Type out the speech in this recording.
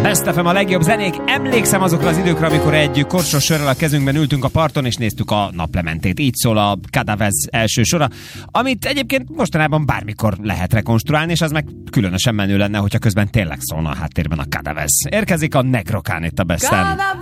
Best FM, a legjobb zenék. Emlékszem azokra az időkre, amikor egy korsos sörrel a kezünkben ültünk a parton, és néztük a naplementét. Így szól a Cadavez első sora, amit egyébként mostanában bármikor lehet rekonstruálni, és az meg különösen menő lenne, hogyha közben tényleg szólna a háttérben a Cadavez. Érkezik a Negrokán itt a Best FM.